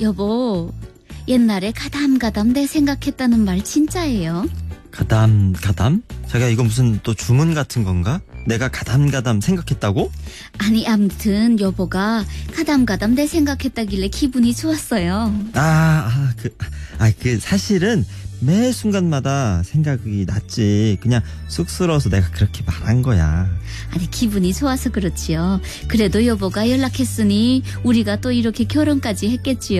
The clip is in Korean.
여보, 옛날에 가담가담 내 생각했다는 말 진짜예요? 가담? 자기야, 이거 무슨 또 주문 같은 건가? 내가 가담 생각했다고? 아니, 아무튼 여보가 가담가담 내 생각했다길래 기분이 좋았어요. 그 사실은 매 순간마다 생각이 났지. 그냥 쑥스러워서 내가 그렇게 말한 거야. 아니, 기분이 좋아서 그렇지요. 그래도 여보가 연락했으니 우리가 또 이렇게 결혼까지 했겠지요.